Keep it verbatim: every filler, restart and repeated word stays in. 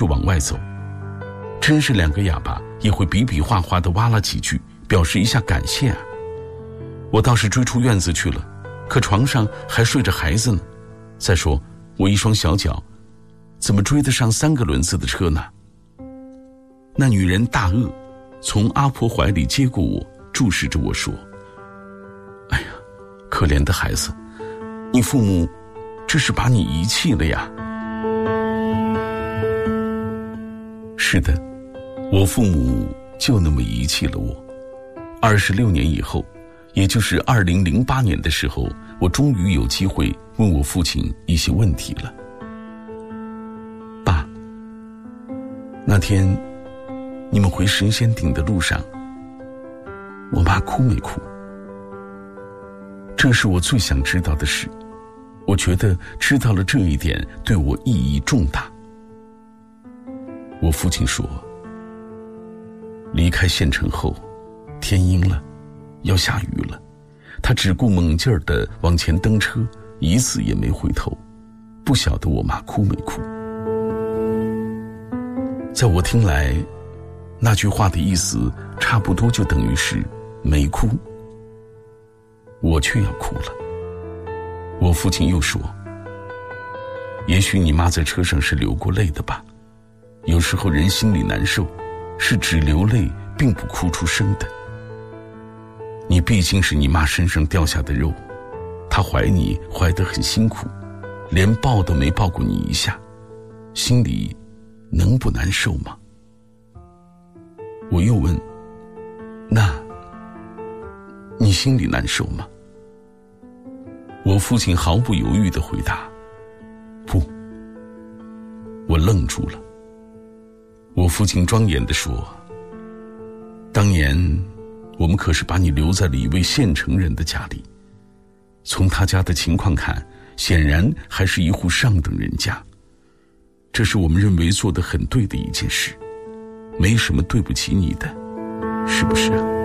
就往外走。真是两个哑巴也会比比划划地哇啦几句，表示一下感谢啊。我倒是追出院子去了，可床上还睡着孩子呢。再说我一双小脚怎么追得上三个轮子的车呢？那女人大愕，从阿婆怀里接过我，注视着我说：哎呀，可怜的孩子，你父母这是把你遗弃了呀。是的，我父母就那么遗弃了我。二十六年以后，也就是二零零八年的时候，我终于有机会问我父亲一些问题了。爸，那天你们回神仙顶的路上，我妈哭没哭？这是我最想知道的事，我觉得知道了这一点对我意义重大。我父亲说，离开县城后，天阴了，要下雨了，他只顾猛劲儿地往前蹬车，一次也没回头，不晓得我妈哭没哭。在我听来，那句话的意思差不多就等于是没哭，我却要哭了。我父亲又说，也许你妈在车上是流过泪的吧，有时候人心里难受，是只流泪并不哭出声的。你毕竟是你妈身上掉下的肉，她怀你怀得很辛苦，连抱都没抱过你一下，心里能不难受吗？我又问，那你心里难受吗？我父亲毫不犹豫地回答，不。我愣住了。我父亲庄严地说，当年我们可是把你留在了一位县城人的家里，从他家的情况看，显然还是一户上等人家，这是我们认为做得很对的一件事，没什么对不起你的，是不是啊？